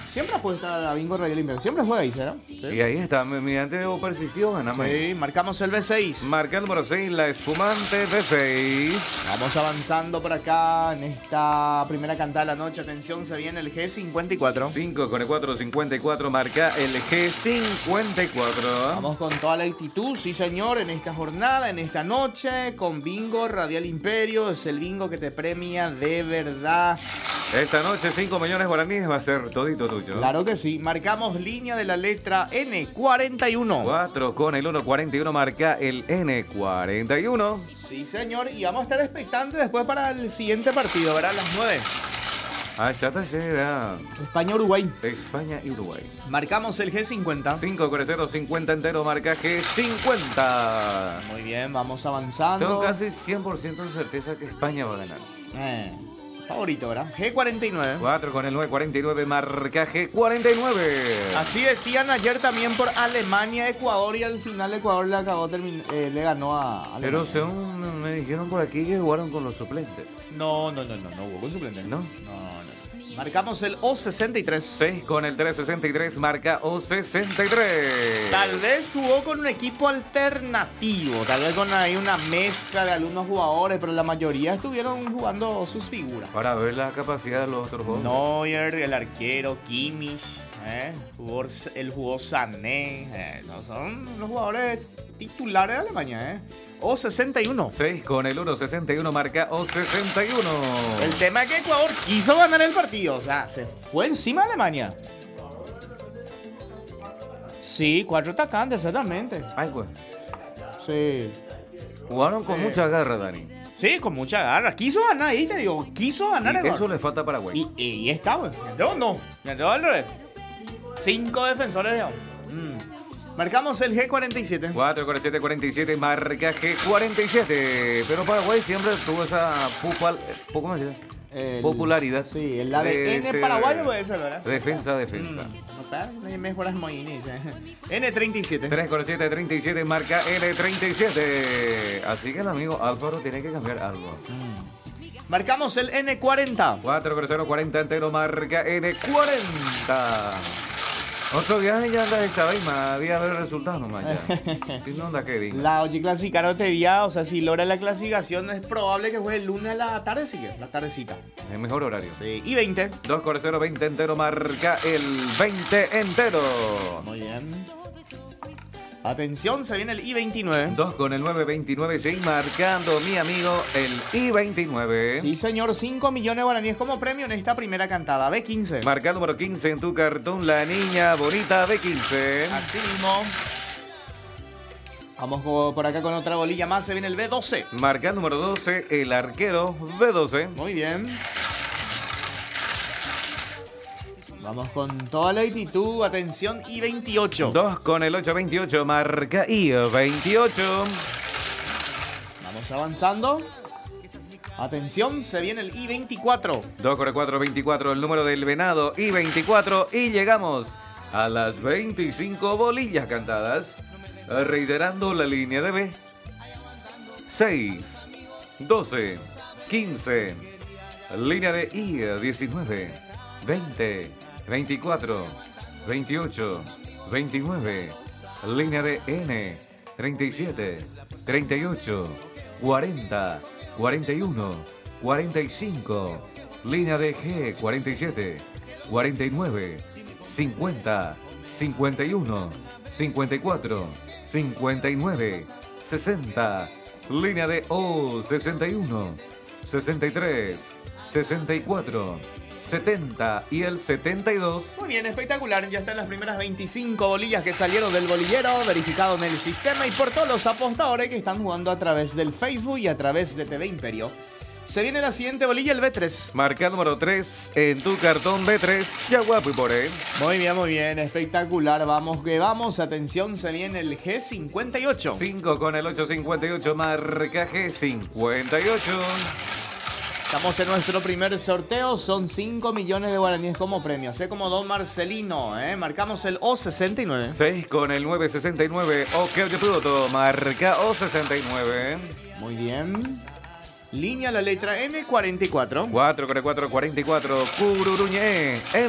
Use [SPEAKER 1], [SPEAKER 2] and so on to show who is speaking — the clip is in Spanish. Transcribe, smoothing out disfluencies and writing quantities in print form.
[SPEAKER 1] Siempre apuesta a la Bingo Radial Imperial. Siempre juega ahí, ¿será? Sí.
[SPEAKER 2] Y ahí está, mediante o persistió, ganamos.
[SPEAKER 1] Sí, marcamos el B6.
[SPEAKER 2] Marca el número 6, la espumante B6.
[SPEAKER 1] Vamos avanzando por acá en esta primera cantada de la noche. Atención, se viene el G54.
[SPEAKER 2] 5 con el 454, marca el G54.
[SPEAKER 1] Vamos con toda la actitud, sí señor, en esta jornada, en esta noche, con Bingo Radial Imperio. Es el bingo que te premia de verdad.
[SPEAKER 2] Esta noche 5 millones guaraníes va a ser todito tuyo.
[SPEAKER 1] Claro que sí. Marcamos línea de la letra N41.
[SPEAKER 2] 4 con el 141, marca el N41.
[SPEAKER 1] Sí señor, y vamos a estar expectantes después para el siguiente partido, ¿verdad? A las 9.
[SPEAKER 2] Ah, ya te será
[SPEAKER 1] España-Uruguay.
[SPEAKER 2] España y Uruguay.
[SPEAKER 1] Marcamos el G50.
[SPEAKER 2] 5 con el 050 entero, marca G50.
[SPEAKER 1] Muy bien, vamos avanzando.
[SPEAKER 2] Tengo casi 100% de certeza que España va a ganar.
[SPEAKER 1] Favorito, ¿verdad? G49.
[SPEAKER 2] 4 con el 949, marca G49.
[SPEAKER 1] Así decían ayer también por Alemania, Ecuador, y al final Ecuador le le ganó a Alemania.
[SPEAKER 2] Pero según me dijeron por aquí que jugaron con los suplentes.
[SPEAKER 1] No hubo con suplente.
[SPEAKER 2] ¿No?
[SPEAKER 1] No. Marcamos el O63.
[SPEAKER 2] 6 con el 363, marca O63.
[SPEAKER 1] Tal vez jugó con un equipo alternativo, tal vez con ahí una mezcla de algunos jugadores, pero la mayoría estuvieron jugando sus figuras.
[SPEAKER 2] Para ver la capacidad de los otros jugadores.
[SPEAKER 1] Neuer, el arquero, Kimmich, él jugó Sané, no son los jugadores titulares de Alemania, O61.
[SPEAKER 2] 6 con el 161, marca O61.
[SPEAKER 1] El tema es que Ecuador quiso ganar el partido, o sea, se fue encima de Alemania. Sí, 4 atacantes, exactamente.
[SPEAKER 2] Ay, pues.
[SPEAKER 1] Sí.
[SPEAKER 2] Jugaron con mucha garra, Dani.
[SPEAKER 1] Sí, con mucha garra. Quiso ganar ahí, te digo. Quiso ganar el
[SPEAKER 2] Eso
[SPEAKER 1] gol.
[SPEAKER 2] le falta a Paraguay.
[SPEAKER 1] Y está, güey. No. Al revés. 5 defensores, digamos. Marcamos el G47.
[SPEAKER 2] 4 con el 747, marca G47. Pero Paraguay siempre tuvo esa popularidad.
[SPEAKER 1] Sí, el ADN
[SPEAKER 2] ser
[SPEAKER 1] paraguayo puede ser, ¿verdad?
[SPEAKER 2] Defensa.
[SPEAKER 1] No está, mejoras Moinis. N37.
[SPEAKER 2] 3 con el 737, marca N37. Así que el amigo Álvaro tiene que cambiar algo.
[SPEAKER 1] Marcamos el N40.
[SPEAKER 2] 4 con el 040 entero, marca N40. Otro viaje ya anda esta vez, más día ver resultados nomás ya. Si no anda que diga.
[SPEAKER 1] La Oye clasificaron este día, o sea, si logra la clasificación es probable que juegue el lunes a la tarde, sí que, la tardecita.
[SPEAKER 2] El mejor horario.
[SPEAKER 1] Sí, y 20.
[SPEAKER 2] 2 con el 020 entero, marca el 20 entero.
[SPEAKER 1] Muy bien. Atención, se viene el I29.
[SPEAKER 2] 2 con el 929, sí, marcando mi amigo el I29.
[SPEAKER 1] Sí, señor, 5 millones de guaraníes como premio en esta primera cantada. B15.
[SPEAKER 2] Marca el número 15 en tu cartón, la niña bonita B15.
[SPEAKER 1] Así mismo. Vamos por acá con otra bolilla más. Se viene el B12.
[SPEAKER 2] Marca el número 12, el arquero B12.
[SPEAKER 1] Muy bien. Vamos con toda la actitud. Atención, I28.
[SPEAKER 2] 2 con el 828, marca I28.
[SPEAKER 1] Vamos avanzando. Atención, se viene el I24.
[SPEAKER 2] 2 con el 424, el número del venado I24. Y llegamos a las 25 bolillas cantadas. Reiterando la línea de B. 6, 12, 15. Línea de I19, 20, 24, 28, 29. Línea de N, 37, 38, 40, 41, 45. Línea de G, 47, 49, 50, 51, 54, 59, 60. Línea de O, 61, 63, 64, 70 y el 72.
[SPEAKER 1] Muy bien, espectacular. Ya están las primeras 25 bolillas que salieron del bolillero, verificado en el sistema y por todos los apostadores que están jugando a través del Facebook y a través de TV Imperio. Se viene la siguiente bolilla, el B3.
[SPEAKER 2] Marca el número 3 en tu cartón B3. Ya guapo y por ahí.
[SPEAKER 1] Muy bien, espectacular. Vamos que vamos. Atención, se viene el G58.
[SPEAKER 2] 5 con el 858, marca G58.
[SPEAKER 1] Estamos en nuestro primer sorteo. Son 5 millones de guaraníes como premio. Sé como Don Marcelino. Marcamos el O69.
[SPEAKER 2] 6 con el 969. Ok, de piloto. Marca O69.
[SPEAKER 1] Muy bien. Línea la letra N44.
[SPEAKER 2] 4 con el 444. Cururuñé.